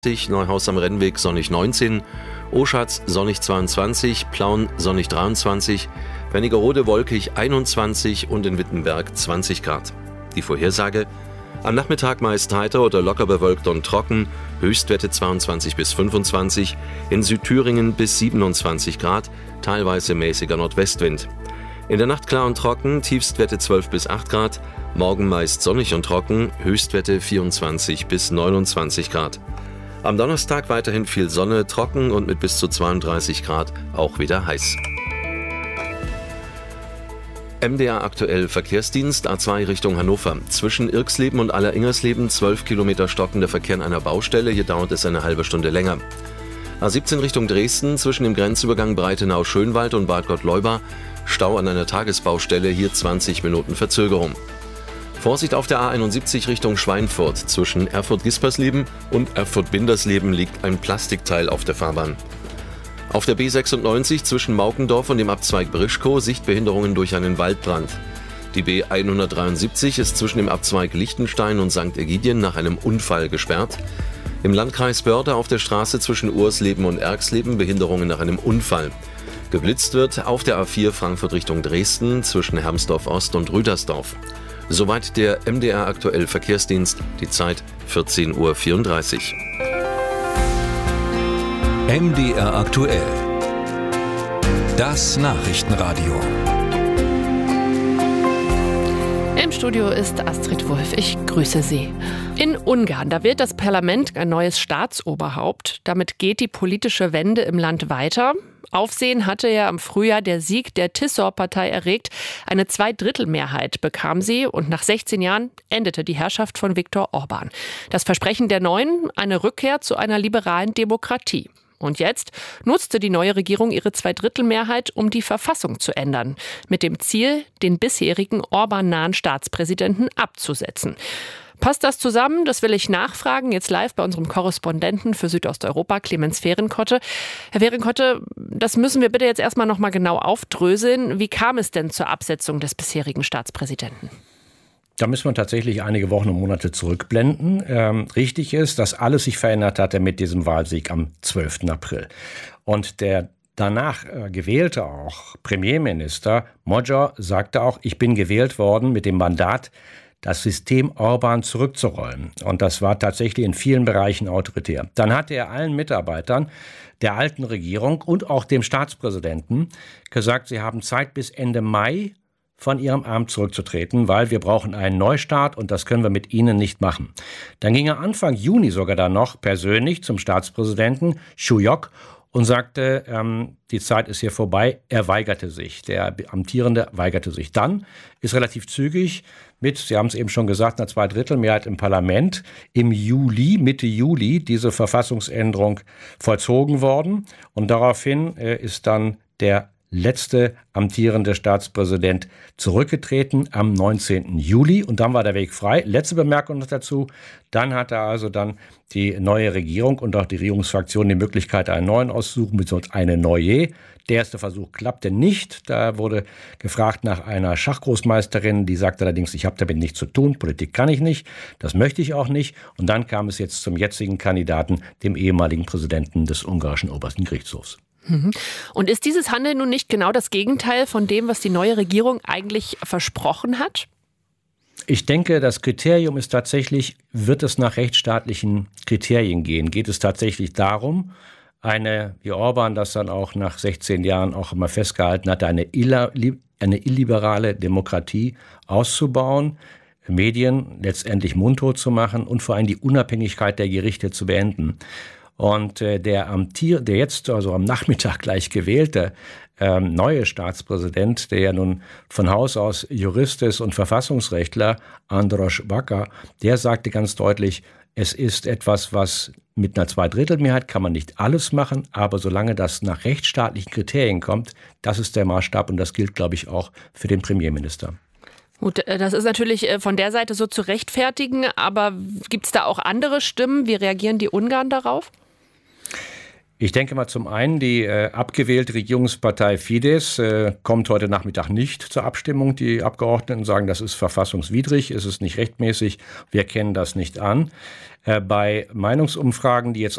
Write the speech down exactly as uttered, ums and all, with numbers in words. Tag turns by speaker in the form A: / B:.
A: Neuhaus am Rennweg sonnig neunzehn, Oschatz sonnig zweiundzwanzig, Plauen sonnig dreiundzwanzig, Wernigerode wolkig einundzwanzig und in Wittenberg zwanzig Grad. Die Vorhersage: Am Nachmittag meist heiter oder locker bewölkt und trocken, Höchstwerte zweiundzwanzig bis fünfundzwanzig, in Südthüringen bis siebenundzwanzig Grad, teilweise mäßiger Nordwestwind. In der Nacht klar und trocken, Tiefstwerte zwölf bis acht Grad, morgen meist sonnig und trocken, Höchstwerte vierundzwanzig bis neunundzwanzig Grad. Am Donnerstag weiterhin viel Sonne, trocken und mit bis zu zweiunddreißig Grad auch wieder heiß. M D R aktuell Verkehrsdienst A zwei Richtung Hannover. Zwischen Irxleben und Aller-Ingersleben zwölf Kilometer stockender Verkehr an einer Baustelle. Hier dauert es eine halbe Stunde länger. A siebzehn Richtung Dresden zwischen dem Grenzübergang Breitenau-Schönwald und Bad Gottleuba. Stau an einer Tagesbaustelle, hier zwanzig Minuten Verzögerung. Vorsicht auf der A einundsiebzig Richtung Schweinfurt. Zwischen Erfurt-Gispersleben und Erfurt-Bindersleben liegt ein Plastikteil auf der Fahrbahn. Auf der B sechsundneunzig zwischen Maukendorf und dem Abzweig Brischkow Sichtbehinderungen durch einen Waldbrand. Die B hundertdreiundsiebzig ist zwischen dem Abzweig Lichtenstein und Sankt Ägidien nach einem Unfall gesperrt. Im Landkreis Börde auf der Straße zwischen Ursleben und Erxleben Behinderungen nach einem Unfall. Geblitzt wird auf der A vier Frankfurt Richtung Dresden zwischen Hermsdorf Ost und Rüdersdorf. Soweit der M D R aktuell Verkehrsdienst, die Zeit vierzehn Uhr vierunddreißig.
B: M D R aktuell. Das Nachrichtenradio.
C: Im Studio ist Astrid Wolf. Ich grüße Sie. In Ungarn, da wählt das Parlament ein neues Staatsoberhaupt. Damit geht die politische Wende im Land weiter. Aufsehen hatte ja im Frühjahr der Sieg der Tisza-Partei erregt. Eine Zweidrittelmehrheit bekam sie und nach sechzehn Jahren endete die Herrschaft von Viktor Orbán. Das Versprechen der Neuen: eine Rückkehr zu einer liberalen Demokratie. Und jetzt nutzte die neue Regierung ihre Zweidrittelmehrheit, um die Verfassung zu ändern. Mit dem Ziel, den bisherigen Orbán-nahen Staatspräsidenten abzusetzen. Passt das zusammen? Das will ich nachfragen. Jetzt live bei unserem Korrespondenten für Südosteuropa, Clemens Fehrenkotte. Herr Fehrenkotte, das müssen wir bitte jetzt erstmal noch mal genau aufdröseln. Wie kam es denn zur Absetzung des bisherigen Staatspräsidenten?
D: Da müssen wir tatsächlich einige Wochen und Monate zurückblenden. Ähm, richtig ist, dass alles sich verändert hatte mit diesem Wahlsieg am zwölften April. Und der danach äh, gewählte auch Premierminister Magyar sagte auch, ich bin gewählt worden mit dem Mandat, das System Orbán zurückzurollen. Und das war tatsächlich in vielen Bereichen autoritär. Dann hatte er allen Mitarbeitern der alten Regierung und auch dem Staatspräsidenten gesagt, sie haben Zeit bis Ende Mai von ihrem Amt zurückzutreten, weil wir brauchen einen Neustart und das können wir mit ihnen nicht machen. Dann ging er Anfang Juni sogar dann noch persönlich zum Staatspräsidenten Šujok und sagte, ähm, die Zeit ist hier vorbei. Er weigerte sich. Der Amtierende weigerte sich. Dann ist relativ zügig mit, Sie haben es eben schon gesagt, einer Zweidrittelmehrheit im Parlament im Juli, Mitte Juli, diese Verfassungsänderung vollzogen worden. Und daraufhin äh, ist dann der letzte amtierende Staatspräsident zurückgetreten am neunzehnten Juli und dann war der Weg frei. Letzte Bemerkung noch dazu, dann hatte also dann die neue Regierung und auch die Regierungsfraktion die Möglichkeit, einen neuen auszusuchen, beziehungsweise eine neue. Der erste Versuch klappte nicht. Da wurde gefragt nach einer Schachgroßmeisterin, die sagte allerdings, ich habe damit nichts zu tun, Politik kann ich nicht, das möchte ich auch nicht. Und dann kam es jetzt zum jetzigen Kandidaten, dem ehemaligen Präsidenten des ungarischen obersten Gerichtshofs.
C: Und ist dieses Handeln nun nicht genau das Gegenteil von dem, was die neue Regierung eigentlich versprochen hat?
D: Ich denke, das Kriterium ist tatsächlich, wird es nach rechtsstaatlichen Kriterien gehen? Geht es tatsächlich darum, eine, wie Orbán das dann auch nach sechzehn Jahren auch immer festgehalten hatte, eine, illa, eine illiberale Demokratie auszubauen, Medien letztendlich mundtot zu machen und vor allem die Unabhängigkeit der Gerichte zu beenden? Und äh, der, Amtier, der jetzt also am Nachmittag gleich gewählte ähm, neue Staatspräsident, der ja nun von Haus aus Jurist ist und Verfassungsrechtler, Andros Baka, der sagte ganz deutlich, es ist etwas, was mit einer Zweidrittelmehrheit kann man nicht alles machen, aber solange das nach rechtsstaatlichen Kriterien kommt, das ist der Maßstab und das gilt, glaube ich, auch für den Premierminister.
C: Gut, das ist natürlich von der Seite so zu rechtfertigen, aber gibt es da auch andere Stimmen? Wie reagieren die Ungarn darauf?
D: Ich denke mal zum einen, die äh, abgewählte Regierungspartei Fidesz äh, kommt heute Nachmittag nicht zur Abstimmung. Die Abgeordneten sagen, das ist verfassungswidrig, es ist nicht rechtmäßig, wir kennen das nicht an. Äh, bei Meinungsumfragen, die jetzt